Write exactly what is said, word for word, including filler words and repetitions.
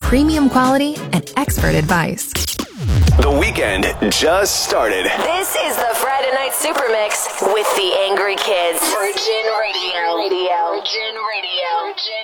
premium quality and expert advice. The weekend just started. This is the Friday Night Super Mix with the Angry Kids. Virgin Radio. Radio. Virgin Radio.